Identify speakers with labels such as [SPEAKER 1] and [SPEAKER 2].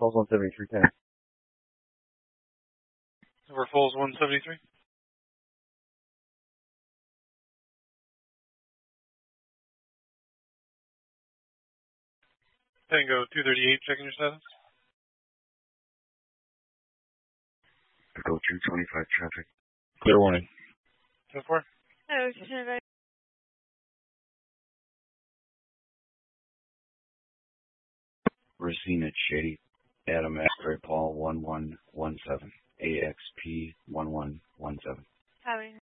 [SPEAKER 1] Falls 173, 10.
[SPEAKER 2] Silver Falls 173. Tango 238, checking your status.
[SPEAKER 1] Go 225 traffic.
[SPEAKER 3] Clear warning.
[SPEAKER 2] 10-4.
[SPEAKER 4] Hello, Station
[SPEAKER 1] Racine at Shady. Adam X-Ray Paul 1117. AXP 1117.
[SPEAKER 4] Having